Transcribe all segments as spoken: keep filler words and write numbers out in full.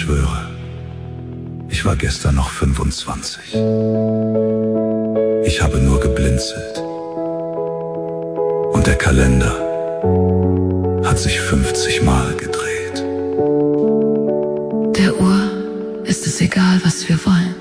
schwöre, ich war gestern noch fünfundzwanzig. Ich habe nur geblinzelt. Und der Kalender hat sich fünfzig Mal gedreht. Der Uhr ist es egal, was wir wollen.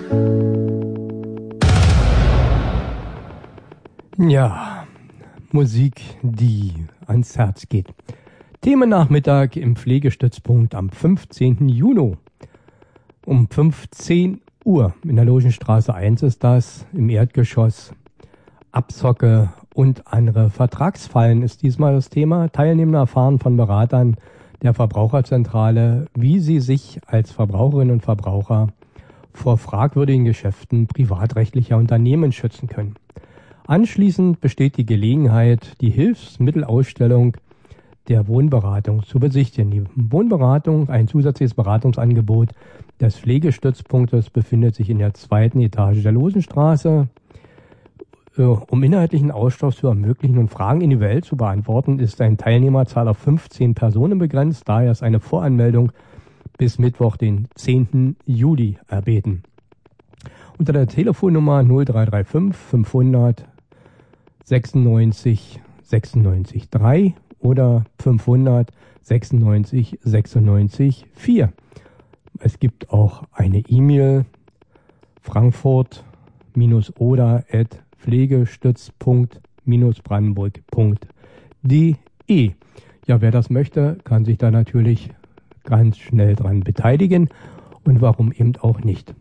Ja, Musik, die ans Herz geht. Themennachmittag im Pflegestützpunkt am fünfzehnten Juni. Um fünfzehn Uhr in der Logenstraße eins ist das, im Erdgeschoss. Abzocke und andere Vertragsfallen ist diesmal das Thema. Teilnehmer erfahren von Beratern der Verbraucherzentrale, wie sie sich als Verbraucherinnen und Verbraucher vor fragwürdigen Geschäften privatrechtlicher Unternehmen schützen können. Anschließend besteht die Gelegenheit, die Hilfsmittelausstellung der Wohnberatung zu besichtigen. Die Wohnberatung, ein zusätzliches Beratungsangebot des Pflegestützpunktes, befindet sich in der zweiten Etage der Losenstraße. Um inhaltlichen Austausch zu ermöglichen und Fragen individuell zu beantworten, ist eine Teilnehmerzahl auf fünfzehn Personen begrenzt. Daher ist eine Voranmeldung bis Mittwoch, den zehnten Juli, erbeten. Unter der Telefonnummer null drei drei fünf fünfhundert sechsundneunzig sechsundneunzig drei oder fünfhundert sechsundneunzig sechsundneunzig vier. Es gibt auch eine E-Mail, frankfurt-oder at pflegestütz-brandenburg.de. Ja, wer das möchte, kann sich da natürlich ganz schnell dran beteiligen und warum eben auch nicht.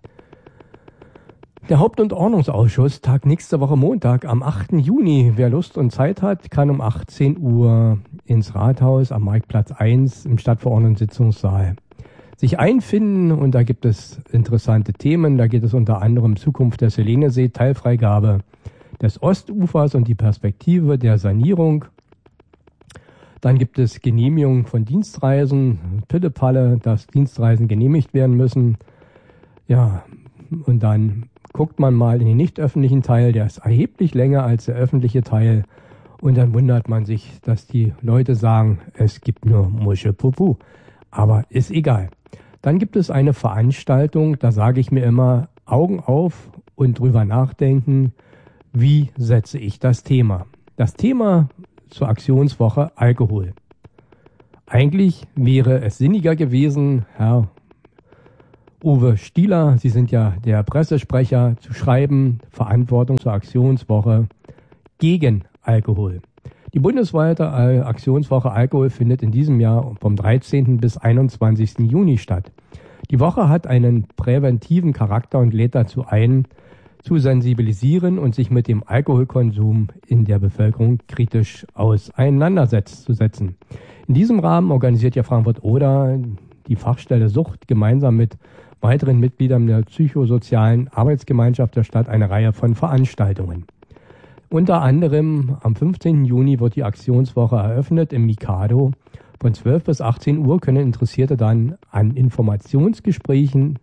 Der Haupt- und Ordnungsausschuss tagt nächste Woche Montag am achten Juni. Wer Lust und Zeit hat, kann um achtzehn Uhr ins Rathaus am Marktplatz eins im Stadtverordneten-Sitzungssaal sich einfinden, und da gibt es interessante Themen. Da geht es unter anderem Zukunft des Helenesee, Teilfreigabe des Ostufers und die Perspektive der Sanierung. Dann gibt es Genehmigung von Dienstreisen, Pillepalle, dass Dienstreisen genehmigt werden müssen. Ja, und dann guckt man mal in den nicht öffentlichen Teil, der ist erheblich länger als der öffentliche Teil. Und dann wundert man sich, dass die Leute sagen, es gibt nur Muschelpupu. Aber ist egal. Dann gibt es eine Veranstaltung, da sage ich mir immer, Augen auf und drüber nachdenken, wie setze ich das Thema. Das Thema zur Aktionswoche Alkohol. Eigentlich wäre es sinniger gewesen, Herr Uwe Stieler, Sie sind ja der Pressesprecher, zu schreiben, Verantwortung zur Aktionswoche gegen Alkohol. Die bundesweite Aktionswoche Alkohol findet in diesem Jahr vom dreizehnten bis einundzwanzigsten Juni statt. Die Woche hat einen präventiven Charakter und lädt dazu ein, zu sensibilisieren und sich mit dem Alkoholkonsum in der Bevölkerung kritisch auseinanderzusetzen. In diesem Rahmen organisiert ja Frankfurt-Oder die Fachstelle Sucht gemeinsam mit weiteren Mitgliedern der psychosozialen Arbeitsgemeinschaft der Stadt eine Reihe von Veranstaltungen. Unter anderem am fünfzehnten Juni wird die Aktionswoche eröffnet im Mikado. Von zwölf bis achtzehn Uhr können Interessierte dann an Informationsgesprächen,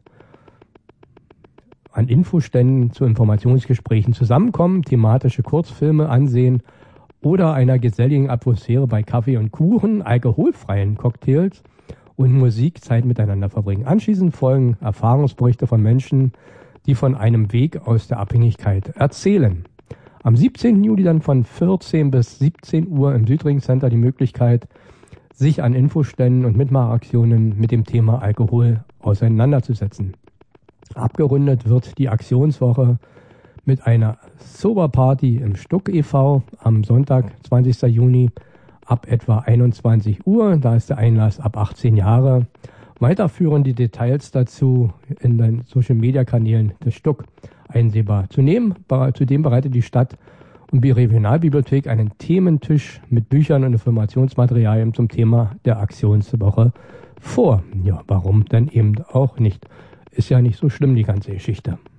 an Infoständen zu Informationsgesprächen zusammenkommen, thematische Kurzfilme ansehen oder einer geselligen Atmosphäre bei Kaffee und Kuchen, alkoholfreien Cocktails und Musik Zeit miteinander verbringen. Anschließend folgen Erfahrungsberichte von Menschen, die von einem Weg aus der Abhängigkeit erzählen. Am siebzehnten Juli dann von vierzehn bis siebzehn Uhr im Südring Center die Möglichkeit, sich an Infoständen und Mitmachaktionen mit dem Thema Alkohol auseinanderzusetzen. Abgerundet wird die Aktionswoche mit einer Sober-Party im Stuck e V am Sonntag, zwanzigsten Juni ab etwa einundzwanzig Uhr. Da ist der Einlass ab achtzehn Jahre. Weiter führen die Details dazu in den Social-Media-Kanälen des Stuck einsehbar. Zudem, zudem bereitet die Stadt und die Regionalbibliothek einen Thementisch mit Büchern und Informationsmaterialien zum Thema der Aktionswoche vor. Ja, warum denn eben auch nicht? Ist ja nicht so schlimm, die ganze Geschichte.